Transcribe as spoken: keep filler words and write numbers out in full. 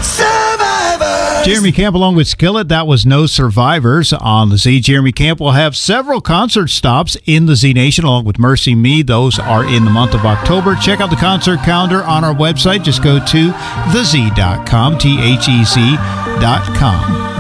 Survivors. Jeremy Camp along with Skillet. That was No Survivors on the Z. Jeremy Camp will have several concert stops in the Z Nation along with Mercy Me. Those are in the month of October. Check out the concert calendar on our website. Just go to the z dot com, T H E Z dot com.